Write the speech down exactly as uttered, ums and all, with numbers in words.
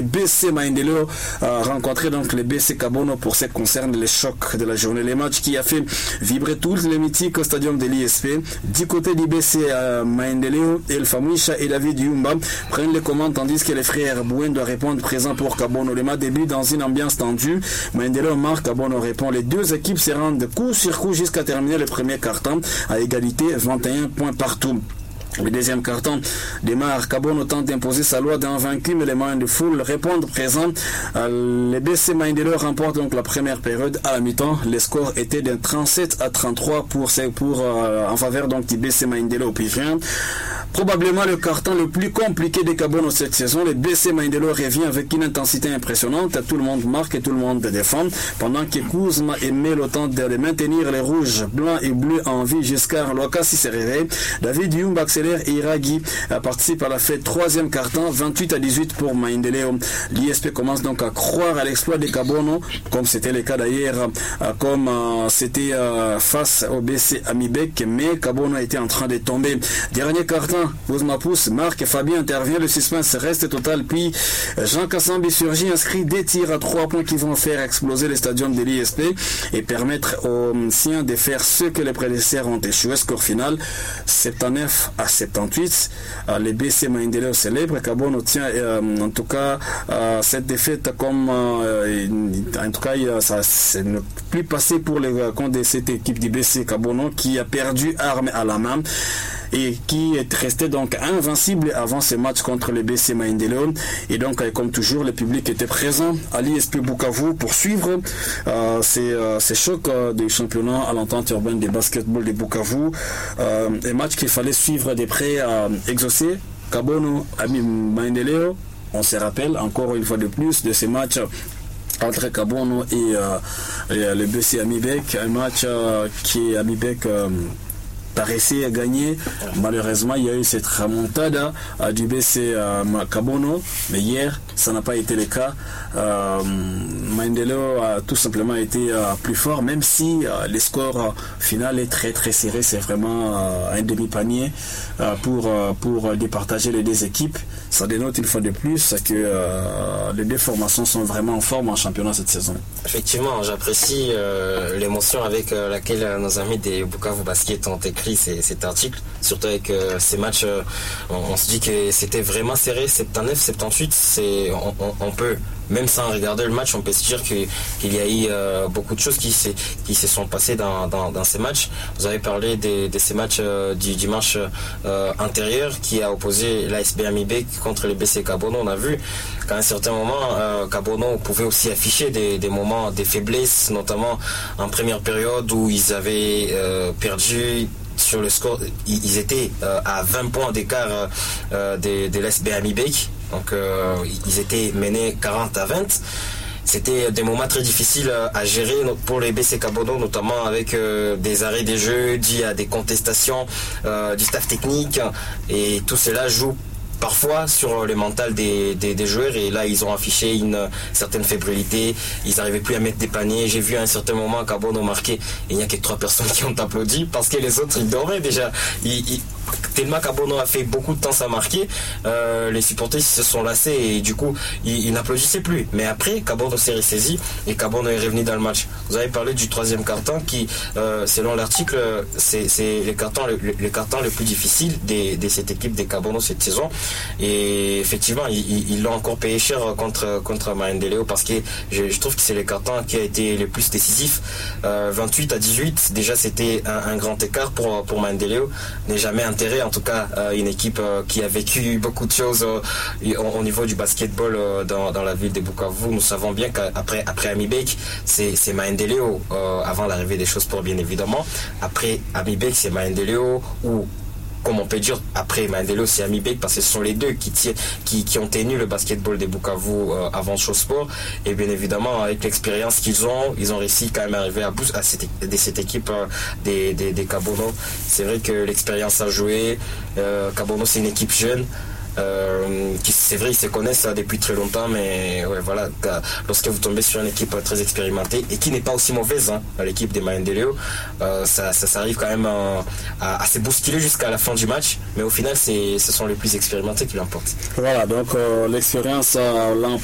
B C Maendeleo a rencontré donc le B C Kabono pour ce qui concerne les chocs de la journée. Les matchs qui a fait vibrer tous les mythiques au stadium de l'I S P. Du côté du B C euh, Maendeleo, El Famouisha et David Yumba prennent les commandes tandis que les frères Bouen doivent répondre présent pour Kabono. Le match débute dans une ambiance tendue. Maendeleo marque, Kabono répond. Les deux équipes se rendent coup sur coup jusqu'à terminer le premier quart-temps à égalité, vingt et un points partout. Le deuxième carton démarre. Kabono tente d'imposer sa loi d'invaincu, mais les moyens de foule répondent présents. Euh, le B C Maendeleo remporte donc la première période à la mi-temps. Le score était de trente-sept à trente-trois pour, pour, euh, en faveur donc du B C Maendeleo. Puis rien. Probablement le carton le plus compliqué des Kabono cette saison. Le B C Maendeleo revient avec une intensité impressionnante. Tout le monde marque et tout le monde défend. Pendant que Kuzma et Melo tentent de maintenir les rouges, blancs et bleus en vie jusqu'à Lokasi se réveille. David Yumba accélère et Iragi participe à la fête. Troisième carton, vingt-huit à dix-huit pour Maendeleo. L'I S P commence donc à croire à l'exploit des Kabono, comme c'était le cas d'ailleurs, comme euh, c'était euh, face au B C Amibek, mais Kabono était en train de tomber. Dernier carton, Bouzma pousse, Marc et Fabien intervient, le suspense reste total, puis Jean Kassambi surgit, inscrit des tirs à trois points qui vont faire exploser le stadium de l'I S P et permettre aux siens de faire ce que les prédécesseurs ont échoué. Score final, soixante-dix-neuf à soixante-dix. Euh, les B C Maendeleo célèbre. Kabono tient euh, en tout cas euh, cette défaite comme euh, en tout cas ça c'est ne plus passé pour les comptes de cette équipe du B C Kabono qui a perdu arme à la main et qui est resté donc invincible avant ce match contre le B C Maendeleo. Et donc comme toujours le public était présent à l'I S P Bukavu pour suivre euh, ces, euh, ces chocs euh, du championnat à l'entente urbaine de basketball de Bukavu, euh, un match qu'il fallait suivre de près à exaucer. Kabono Ami Maendeleo, on se rappelle encore une fois de plus de ces matchs entre Kabono et, euh, et le B C Amibek, un match euh, qui Amibek euh, paraissait gagner. Malheureusement, il y a eu cette remontada euh, du B C euh, Kabono, mais hier, ça n'a pas été le cas. Euh, Maendeleo a tout simplement été euh, plus fort, même si euh, le score euh, final est très très serré. C'est vraiment euh, un demi-panier euh, pour, euh, pour départager les deux équipes. Ça dénote une fois de plus que euh, les deux formations sont vraiment en forme en championnat cette saison. Effectivement, j'apprécie euh, l'émotion avec euh, laquelle nos amis des Bukavu Basket ont écrit ces, cet article, surtout avec euh, ces matchs. Euh, on, on se dit que c'était vraiment serré, soixante-dix-neuf soixante-dix-huit. C'est, on, on, on peut, même sans regarder le match, on peut se dire que, qu'il y a eu euh, beaucoup de choses qui, qui se sont passées dans, dans, dans ces matchs. Vous avez parlé de, de ces matchs euh, du dimanche euh, antérieur qui a opposé l'A S B Amibek contre le B C Kabono. On a vu qu'à un certain moment, euh, Kabono pouvait aussi afficher des, des moments de faiblesse, notamment en première période où ils avaient euh, perdu sur le score. Ils étaient euh, à vingt points d'écart euh, de, de l'A S B Amibek. Donc euh, ils étaient menés quarante à vingt. C'était des moments très difficiles à gérer pour les B C Kabono, notamment avec euh, des arrêts des jeux dus à des contestations euh, du staff technique, et tout cela joue parfois sur le mental des, des, des joueurs, et là ils ont affiché une certaine fébrilité, ils n'arrivaient plus à mettre des paniers. J'ai vu à un certain moment Kabono marquer et il n'y a que trois personnes qui ont applaudi parce que les autres ils dormaient déjà. Ils, ils, tellement Kabono a fait beaucoup de temps sans marquer, euh, les supporters se sont lassés et du coup ils, ils n'applaudissaient plus. Mais après Kabono s'est ressaisi et Kabono est revenu dans le match. Vous avez parlé du troisième carton qui, euh, selon l'article, c'est, c'est les cartons le, le carton le plus difficile de, de cette équipe des Kabono cette saison. Et effectivement, ils, ils l'ont encore payé cher contre, contre Maendeleo parce que je, je trouve que c'est le carton qui a été le plus décisif. Euh, vingt-huit à dix-huit, déjà c'était un, un grand écart pour, pour Maendeleo. N'est jamais enterré, en tout cas, euh, une équipe euh, qui a vécu beaucoup de choses euh, au, au niveau du basketball euh, dans, dans la ville de Bukavu. Nous savons bien qu'après après Amibek, c'est, c'est Maendeleo euh, avant l'arrivée des choses pour bien évidemment. Après Amibek, c'est Maendeleo ou comme on peut dire, après Maendeleo, c'est Amibek, parce que ce sont les deux qui, tient, qui, qui ont tenu le basketball des Bukavu euh, avant Shosport. Et bien évidemment, avec l'expérience qu'ils ont, ils ont réussi quand même à arriver à bout à cette, de cette équipe euh, des, des, des Kabono. C'est vrai que l'expérience a joué. Euh, Kabono, c'est une équipe jeune. Euh, qui, c'est vrai, ils se connaissent depuis très longtemps, mais ouais, voilà, lorsque vous tombez sur une équipe très expérimentée et qui n'est pas aussi mauvaise, hein, l'équipe des Maendeleo, euh, ça, ça, ça arrive quand même à, à, à se bousculer jusqu'à la fin du match, mais au final, c'est, ce sont les plus expérimentés qui l'emportent. Voilà, donc euh, l'expérience euh, l'emporte.